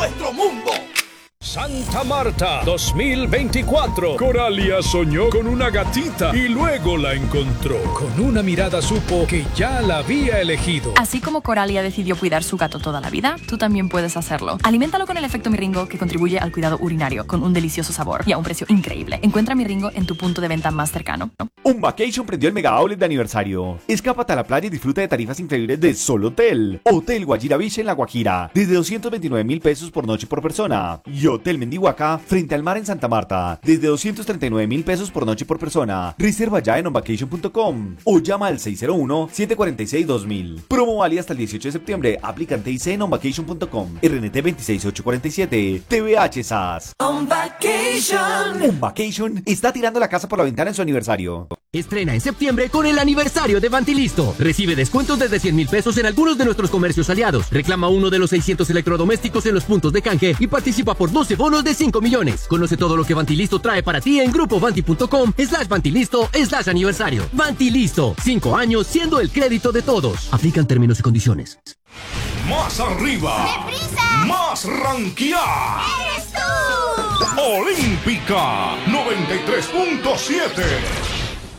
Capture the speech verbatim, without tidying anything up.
nuestro mundo. Santa Marta dos mil veinticuatro. Coralia soñó con una gatita y luego la encontró. Con una mirada supo que ya la había elegido. Así como Coralia decidió cuidar su gato toda la vida, tú también puedes hacerlo. Aliméntalo con el efecto Miringo, que contribuye al cuidado urinario, con un delicioso sabor y a un precio increíble. Encuentra Miringo en tu punto de venta más cercano, ¿no? Un Vacation prendió el mega outlet de aniversario. Escápate a la playa y disfruta de tarifas increíbles de Sol Hotel. Hotel Guajira Beach en La Guajira, desde doscientos veintinueve mil pesos por noche por persona. Y Hotel Mendihuaca, frente al mar en Santa Marta, desde doscientos treinta y nueve mil pesos por noche por persona. Reserva ya en on vacation punto com o llama al seis cero uno, siete cuatro seis, dos mil. Promo válida hasta el dieciocho de septiembre. Aplicante I C en on vacation punto com. R N T veintiséis mil ochocientos cuarenta y siete. T V H S A S. On Vacation. On Vacation está tirando la casa por la ventana en su aniversario. Estrena en septiembre con el aniversario de Vantilisto. Recibe descuentos desde cien mil pesos en algunos de nuestros comercios aliados. Reclama uno de los seiscientos electrodomésticos en los puntos de canje y participa por doce bonos de cinco millones. Conoce todo lo que Vantilisto trae para ti en grupovanti punto com slash Vantilisto slash aniversario. Vantilisto, cinco años siendo el crédito de todos. Aplican términos y condiciones. Más arriba. ¡Deprisa! Más ranquear. ¡Eres tú! Olímpica noventa y tres punto siete.